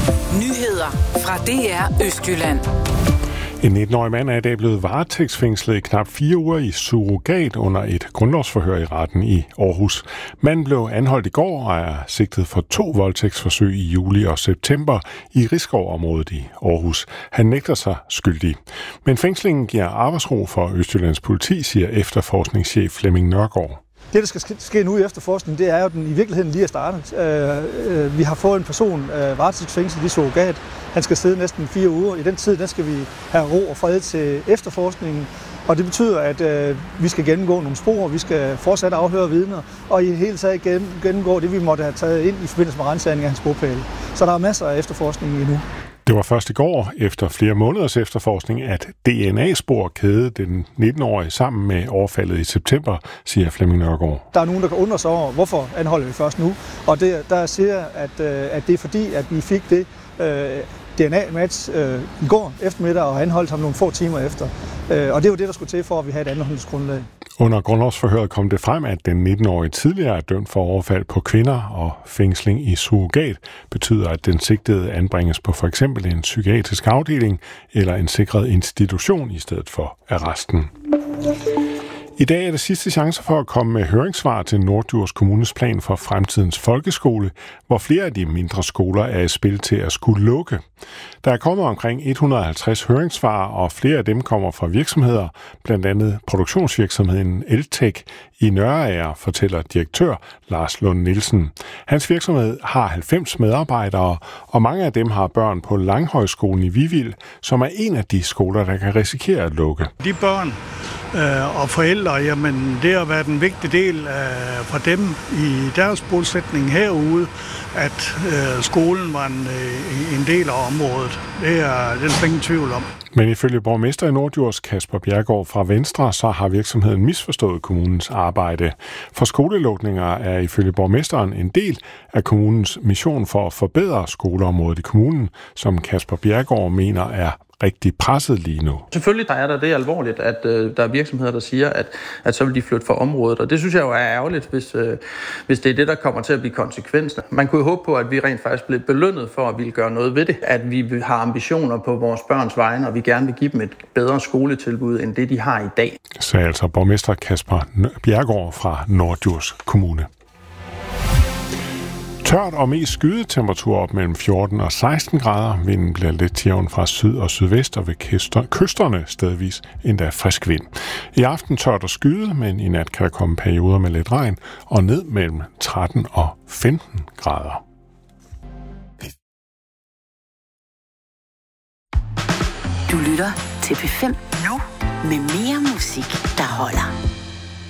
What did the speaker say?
Nyheder fra DR Østjylland. En 19-årig mand er i dag blevet varetægtsfængslet i knap 4 uger i surrogat under et grundlovsforhør i retten i Aarhus. Manden blev anholdt i går og er sigtet for 2 voldtægtsforsøg i juli og september i Risskov-området i Aarhus. Han nægter sig skyldig. Men fængslingen giver arbejdsro for Østjyllands politi, siger efterforskningschef Flemming Nørgaard. Det, der skal ske nu i efterforskningen, det er jo, den i virkeligheden lige er startet. Vi har fået en person varetægtsfængslet i surrogat. Han skal sidde næsten 4 uger. I den tid, der skal vi have ro og fred til efterforskningen. Og det betyder, at vi skal gennemgå nogle spor, vi skal fortsat afhøre vidner, og i det hele taget gennemgå det, vi måtte have taget ind i forbindelse med ransagning af hans bopæl. Så der er masser af efterforskning endnu. Det var først i går, efter flere måneders efterforskning, at DNA-spor kædede den 19-årige sammen med overfaldet i september, siger Flemming Nørgaard. Der er nogen, der kan undre sig over, hvorfor anholder vi først nu. Og der siger jeg, at det er fordi, at vi fik det DNA-match i går eftermiddag og anholdt ham nogle få timer efter. Og det var det, der skulle til for, at vi havde et anholdelsesgrundlag. Under grundlovsforhøret kom det frem, at den 19-årige tidligere er dømt for overfald på kvinder, og fængsling i surrogat betyder, at den sigtede anbringes på for eksempel en psykiatrisk afdeling eller en sikret institution i stedet for arresten. I dag er det sidste chance for at komme med høringssvar til Norddjurs Kommunes plan for fremtidens folkeskole, hvor flere af de mindre skoler er i spil til at skulle lukke. Der er kommet omkring 150 høringssvar, og flere af dem kommer fra virksomheder, blandt andet produktionsvirksomheden Eltech i Nørager, fortæller direktør Lars Lund Nielsen. Hans virksomhed har 90 medarbejdere, og mange af dem har børn på Langhøjskolen i Vivild, som er en af de skoler, der kan risikere at lukke. De børn og forældre, jamen det har været en vigtig del for dem i deres bosætning herude, at skolen var en del af området. Det er der ingen tvivl om. Men ifølge borgmester i Norddjurs, Kasper Bjerregaard fra Venstre, så har virksomheden misforstået kommunens arbejde. For skolelukninger er ifølge borgmesteren en del af kommunens mission for at forbedre skoleområdet i kommunen, som Kasper Bjerregaard mener er rigtig presset lige nu. Selvfølgelig er det alvorligt, at der er virksomheder, der siger, at så vil de flytte fra området, og det synes jeg jo er ærgerligt, hvis det er det, der kommer til at blive konsekvensen. Man kunne jo håbe på, at vi rent faktisk blev belønnet for at ville gøre noget ved det, at vi har ambitioner på vores børns vegne, og vi gerne vil give dem et bedre skoletilbud, end det, de har i dag. Sagde altså borgmester Kasper Bjerregaard fra Norddjurs Kommune. Tørt og mest skydetemperatur op mellem 14 og 16 grader. Vinden bliver lidt til jævn fra syd og sydvest, og ved kysterne stedvis endda frisk vind. I aften tørt og skyde, men i nat kan der komme perioder med lidt regn og ned mellem 13 og 15 grader. Du lytter til P5 nu med mere musik, der holder.